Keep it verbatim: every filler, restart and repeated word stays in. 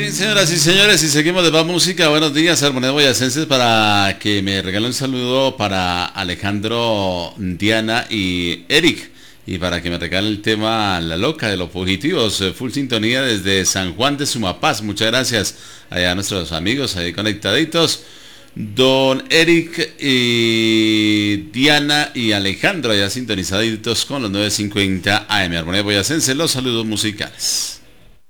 bien, señoras y señores, y seguimos de más música. Buenos días, Armonía Boyacenses, para que me regale un saludo para Alejandro, Diana y Eric, y para que me regale el tema La Loca de los Fugitivos, full sintonía desde San Juan de Sumapaz. Muchas gracias allá a nuestros amigos ahí conectaditos, don Eric y Diana y Alejandro allá sintonizaditos con los nueve cincuenta A M. Armonía Boyacense, los saludos musicales.